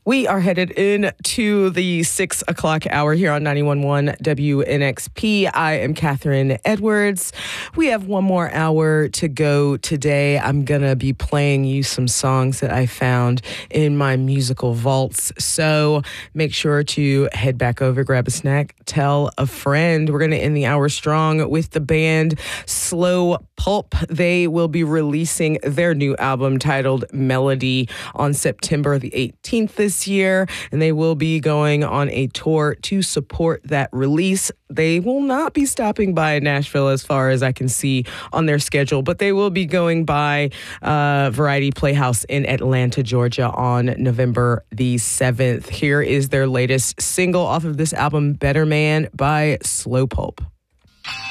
We are headed into the 6 o'clock hour here on 91.1 WNXP. I am Catherine Edwards. We have one more hour to go today. I'm going to be playing you some songs that I found in my musical vaults. So make sure to head back over, grab a snack, tell a friend. We're going to end the hour strong with the band Slow Pulp. They will be releasing their new album titled Melody on September the 18th this year, and they will be going on a tour to support that release. They will not be stopping by Nashville as far as I can see on their schedule, but they will be going by Variety Playhouse in Atlanta, Georgia on November the 7th. Here is their latest single off of this album, Better Man by Slow Pulp.